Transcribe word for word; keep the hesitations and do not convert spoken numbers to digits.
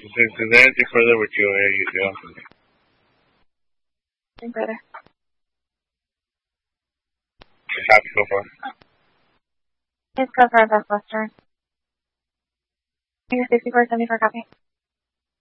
Is, is there anything further with you? Uh, you do? Think better. Happy so far? It's go for a Best Western. You're sixty-four seventy-four copy.